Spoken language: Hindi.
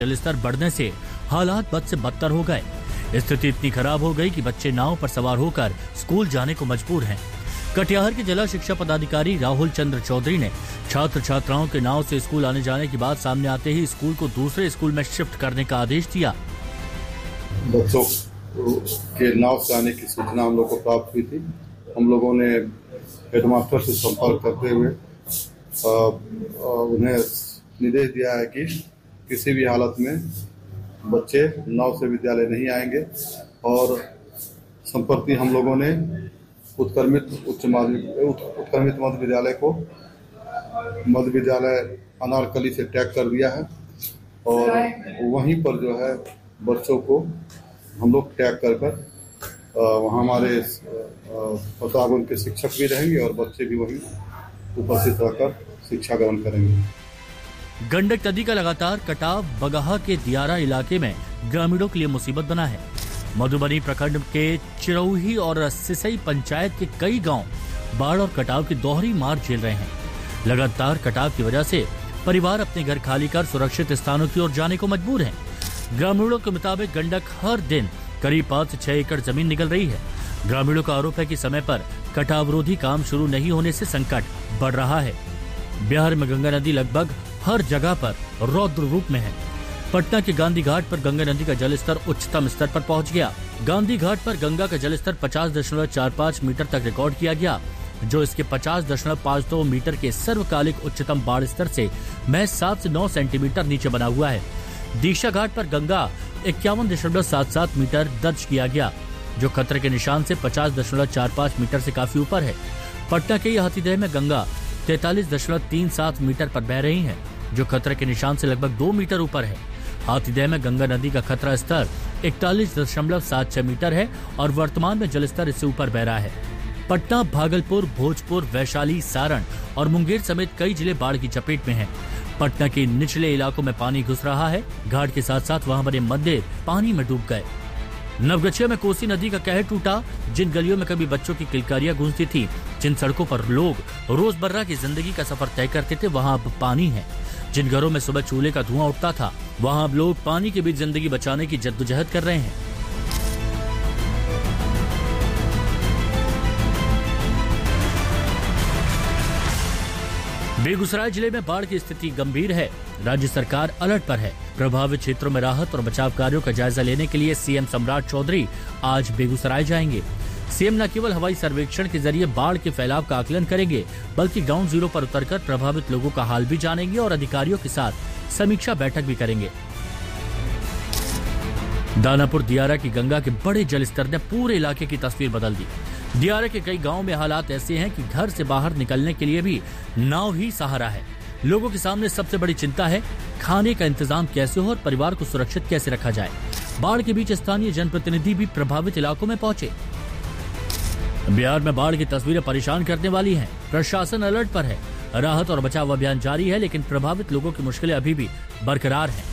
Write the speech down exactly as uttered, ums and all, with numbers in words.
जलस्तर बढ़ने से हालात बद से बदतर हो गए। स्थिति इतनी खराब हो गई कि बच्चे नाव पर सवार होकर स्कूल जाने को मजबूर हैं। कटिहार के जिला शिक्षा पदाधिकारी राहुल चंद्र चौधरी ने छात्र छात्राओं के नाव से स्कूल आने जाने की बात सामने आते ही स्कूल को दूसरे स्कूल में शिफ्ट करने का आदेश दिया। बच्चों के नाव से आने की सूचना हम लोग को प्राप्त हुई थी। हम लोगों ने हेडमास्टर से संपर्क करते हुए उन्हें निर्देश दिया है कि किसी भी हालत में बच्चे नाव से विद्यालय नहीं आएंगे और संप्रति हम लोगों ने उत्क्रमित उच्च माध्यमिक उत्क्रमित मध्य विद्यालय को मध्य विद्यालय अनारकली से टैग कर दिया है और वहीं पर जो है बच्चों को हम लोग टैग कर कर वहाँ हमारे प्रतापगंज के शिक्षक भी रहेंगे और बच्चे भी वहीं उपस्थित रहकर शिक्षा ग्रहण करेंगे। गंडक नदी का लगातार कटाव बगहा के दियारा इलाके में ग्रामीणों के लिए मुसीबत बना है। मधुबनी प्रखंड के चिरौही और सिसई पंचायत के कई गांव बाढ़ और कटाव की दोहरी मार झेल रहे हैं। लगातार कटाव की वजह से परिवार अपने घर खाली कर सुरक्षित स्थानों की ओर जाने को मजबूर हैं। ग्रामीणों के मुताबिक गंडक हर दिन करीब पाँच से छह एकड़ जमीन निकल रही है। ग्रामीणों का आरोप है कि समय पर कटावरोधी काम शुरू नहीं होने से संकट बढ़ रहा है। बिहार में गंगा नदी लगभग हर जगह पर रौद्र रूप में है। पटना के गांधी घाट पर गंगा नदी का जलस्तर उच्चतम स्तर पर पहुंच गया। गांधी घाट पर गंगा का जलस्तर पचास दशमलव चार पाँच मीटर तक रिकॉर्ड किया गया, जो इसके पचास दशमलव पाँच दो मीटर के सर्वकालिक उच्चतम बाढ़ स्तर से महज सात से नौ सेंटीमीटर नीचे बना हुआ है। दीक्षा घाट पर गंगा इक्यावन दशमलव सात सात मीटर दर्ज किया गया, जो खतरे के निशान से पचास दशमलव चार पाँच मीटर से काफी ऊपर है। पटना के हाथीदह में गंगा तैतालीस दशमलव तीन सात मीटर पर बह रही है, जो खतरे के निशान से लगभग दो मीटर ऊपर है। हाथीदह में गंगा नदी का खतरा स्तर इकतालीस दशमलव सात छह मीटर है और वर्तमान में जलस्तर इससे ऊपर बह रहा है। पटना, भागलपुर, भोजपुर, वैशाली, सारण और मुंगेर समेत कई जिले बाढ़ की चपेट में हैं। पटना के निचले इलाकों में पानी घुस रहा है। घाट के साथ साथ वहां बने मंदिर पानी में डूब गए। नवगछिया में कोसी नदी का कहर टूटा। जिन गलियों में कभी बच्चों की किलकारियां गूंजती थी, जिन सड़कों पर लोग रोजमर्रा की जिंदगी का सफर तय करते थे, वहां अब पानी है। जिन घरों में सुबह चूल्हे का धुआं उठता था, वहां अब लोग पानी के बीच जिंदगी बचाने की जद्दोजहद कर रहे हैं। बेगूसराय जिले में बाढ़ की स्थिति गंभीर है। राज्य सरकार अलर्ट पर है। प्रभावित क्षेत्रों में राहत और बचाव कार्यों का जायजा लेने के लिए सीएम सम्राट चौधरी आज बेगूसराय जाएंगे। सीएम न केवल हवाई सर्वेक्षण के जरिए बाढ़ के फैलाव का आकलन करेंगे, बल्कि ग्राउंड जीरो पर उतरकर प्रभावित लोगों का हाल भी जानेंगे और अधिकारियों के साथ समीक्षा बैठक भी करेंगे। दानापुर दियारा की गंगा के बड़े जलस्तर ने पूरे इलाके की तस्वीर बदल दी। दियारा के कई गांवों में हालात ऐसे हैं कि घर से बाहर निकलने के लिए भी नाव ही सहारा है। लोगों के सामने सबसे बड़ी चिंता है खाने का इंतजाम कैसे हो और परिवार को सुरक्षित कैसे रखा जाए। बाढ़ के बीच स्थानीय जनप्रतिनिधि भी प्रभावित इलाकों में पहुंचे। बिहार में बाढ़ की तस्वीरें परेशान करने वाली हैं। प्रशासन अलर्ट पर है। राहत और बचाव अभियान जारी है, लेकिन प्रभावित लोगों की मुश्किलें अभी भी बरकरार हैं।